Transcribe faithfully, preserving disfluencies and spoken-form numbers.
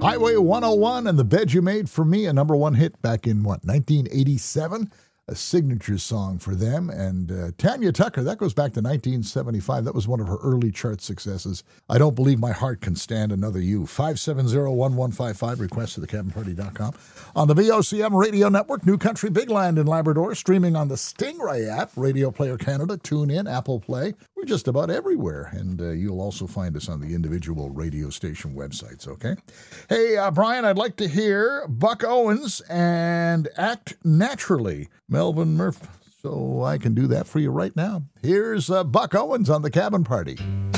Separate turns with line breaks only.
Highway one oh one and The Bed You Made for Me, a number one hit back in, what, nineteen eighty-seven? A signature song for them. And uh, Tanya Tucker, that goes back to nineteen seventy-five. That was one of her early chart successes. I Don't Believe My Heart Can Stand Another You. five seven zero, one one five five, request to the cabin party dot com. On the V O C M Radio Network, New Country Big Land in Labrador, streaming on the Stingray app, Radio Player Canada, TuneIn, Apple Play. We're just about everywhere. And uh, you'll also find us on the individual radio station websites, okay? Hey, uh, Brian, I'd like to hear Buck Owens and Act Naturally. Melvin Murphy, so I can do that for you right now. Here's uh, Buck Owens on the Cabin Party.